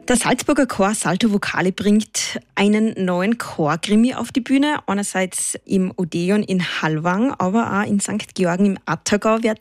Der Salzburger Chor Salto Vocale bringt einen neuen Chorkrimi auf die Bühne. Einerseits im Odeon in Hallwang, aber auch in St. Georgen im Attergau wird